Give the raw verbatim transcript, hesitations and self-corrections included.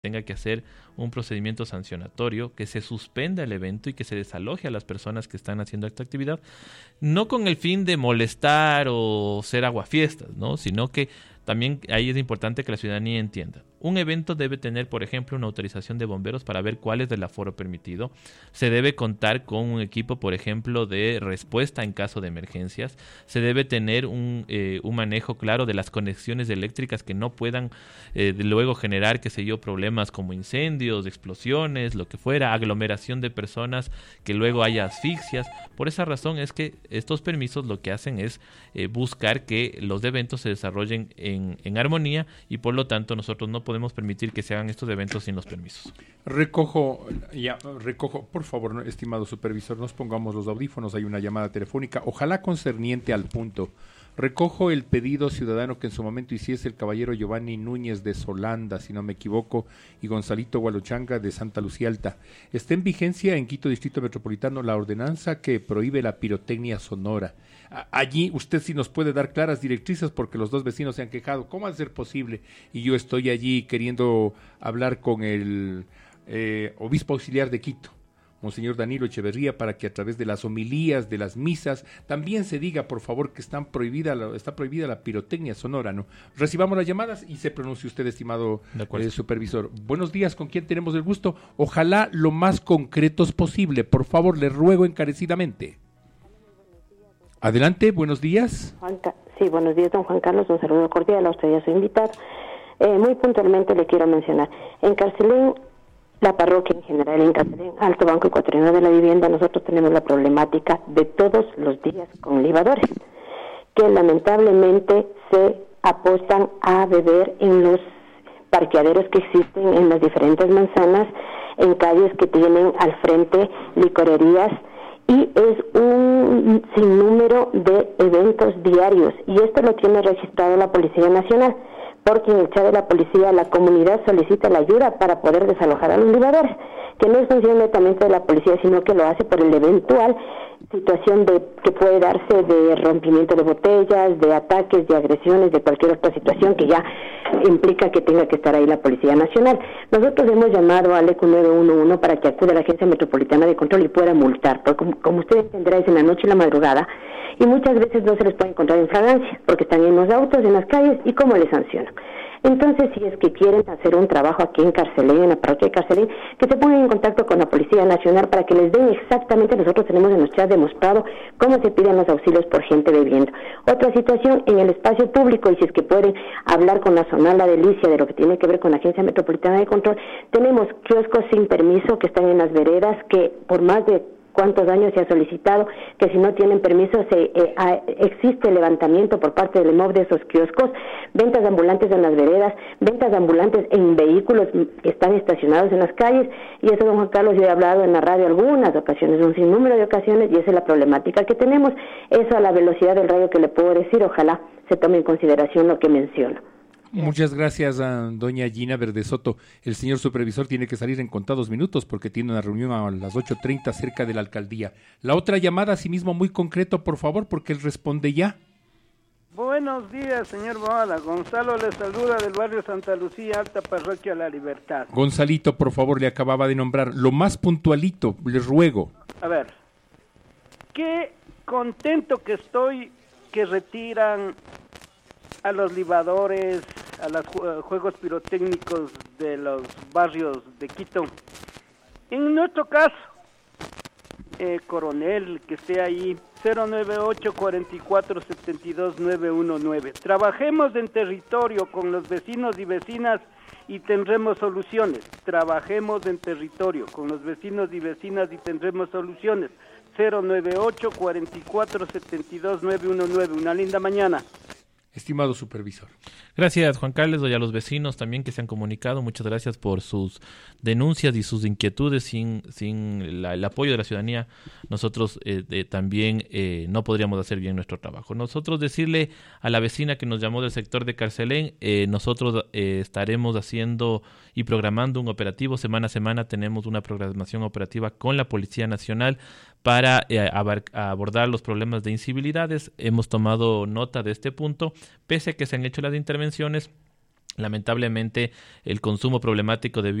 tenga que hacer un procedimiento sancionatorio, que se suspenda el evento y que se desaloje a las personas que están haciendo esta actividad, no con el fin de molestar o ser aguafiestas, ¿no? Sino que también ahí es importante que la ciudadanía entienda. Un evento debe tener, por ejemplo, una autorización de bomberos para ver cuál es el aforo permitido. Se debe contar con un equipo, por ejemplo, de respuesta en caso de emergencias. Se debe tener un, eh, un manejo claro de las conexiones eléctricas que no puedan eh, luego generar, qué sé yo, problemas como incendios, explosiones, lo que fuera, aglomeración de personas, que luego haya asfixias. Por esa razón es que estos permisos lo que hacen es eh, buscar que los eventos se desarrollen en, en armonía y por lo tanto nosotros no podemos podemos permitir que se hagan estos eventos sin los permisos. Recojo, ya, recojo, por favor, estimado supervisor, nos pongamos los audífonos, hay una llamada telefónica, ojalá concerniente al punto. Recojo el pedido ciudadano que en su momento hiciese el caballero Giovanni Núñez de Solanda, si no me equivoco, y Gonzalito Gualochanga de Santa Lucía Alta. Está en vigencia en Quito Distrito Metropolitano la ordenanza que prohíbe la pirotecnia sonora. Allí usted sí nos puede dar claras directrices porque los dos vecinos se han quejado. ¿Cómo va a ser posible? Y yo estoy allí queriendo hablar con el eh, obispo auxiliar de Quito, Monseñor Danilo Echeverría, para que a través de las homilías, de las misas, también se diga, por favor, que están prohibida la, está prohibida la pirotecnia sonora, ¿no? Recibamos las llamadas y se pronuncie usted, estimado eh, supervisor. Buenos días, ¿con quién tenemos el gusto? Ojalá lo más concretos posible, por favor, le ruego encarecidamente. Adelante, buenos días. Juanca, sí, buenos días, don Juan Carlos, un saludo cordial a usted y a su invitado. Eh, muy puntualmente le quiero mencionar, en Carcelén, la parroquia en general, en Carcelén, Alto Banco Ecuatoriano de la Vivienda, nosotros tenemos la problemática de todos los días con libadores, que lamentablemente se apostan a beber en los parqueaderos que existen en las diferentes manzanas, en calles que tienen al frente licorerías, y es un sinnúmero de eventos diarios, y esto lo tiene registrado la Policía Nacional, porque en el chat de la policía la comunidad solicita la ayuda para poder desalojar a los libadores, que no es función netamente de la policía, sino que lo hace por el eventual situación de que puede darse de rompimiento de botellas, de ataques, de agresiones, de cualquier otra situación que ya implica que tenga que estar ahí la Policía Nacional. Nosotros hemos llamado al E C U nueve uno uno para que acude a la Agencia Metropolitana de Control y pueda multar, porque como, como usted entenderá es en la noche y la madrugada, y muchas veces no se les puede encontrar en fragancia, porque están en los autos, en las calles, y cómo les sancionan. Entonces, si es que quieren hacer un trabajo aquí en Carcelén, en la parroquia de Carcelén, que se pongan en contacto con la Policía Nacional para que les den exactamente, nosotros tenemos en los chats demostrado cómo se piden los auxilios por gente bebiendo. Otra situación, en el espacio público, y si es que pueden hablar con la zona La Delicia de lo que tiene que ver con la Agencia Metropolitana de Control, tenemos kioscos sin permiso que están en las veredas, que por más de cuántos años se ha solicitado que si no tienen permiso se eh, a, existe levantamiento por parte del E M O V de esos kioscos, ventas ambulantes en las veredas, ventas ambulantes en vehículos que están estacionados en las calles, y eso, don Juan Carlos, yo he hablado en la radio algunas ocasiones, un sinnúmero de ocasiones, y esa es la problemática que tenemos. Eso a la velocidad del radio que le puedo decir, ojalá se tome en consideración lo que menciono. Muchas gracias a doña Gina Verdesoto. El señor supervisor tiene que salir en contados minutos porque tiene una reunión a las ocho treinta cerca de la alcaldía. La otra llamada, asimismo, muy concreto, por favor, porque él responde ya. Buenos días, señor Boada. Gonzalo le saluda del barrio Santa Lucía, Alta Parroquia La Libertad. Gonzalito, por favor, le acababa de nombrar. Lo más puntualito, les ruego. A ver, qué contento que estoy que retiran a los libadores, a los juegos pirotécnicos de los barrios de Quito. En nuestro caso, eh, Coronel, que esté ahí, cero nueve ocho, cuatro cuatro, siete dos, nueve uno nueve. Trabajemos en territorio con los vecinos y vecinas y tendremos soluciones. Trabajemos en territorio con los vecinos y vecinas y tendremos soluciones. cero nueve ocho, cuatro cuatro, siete dos, nueve uno nueve. Una linda mañana. Estimado supervisor. Gracias, Juan Carlos, y a los vecinos también que se han comunicado. Muchas gracias por sus denuncias y sus inquietudes. Sin, sin la, el apoyo de la ciudadanía, nosotros eh, eh, también eh, no podríamos hacer bien nuestro trabajo. Nosotros decirle a la vecina que nos llamó del sector de Carcelén, eh, nosotros eh, estaremos haciendo y programando un operativo. Semana a semana tenemos una programación operativa con la Policía Nacional para eh, abar- abordar los problemas de incivilidades. Hemos tomado nota de este punto, pese a que se han hecho las intervenciones. Lamentablemente, el consumo problemático de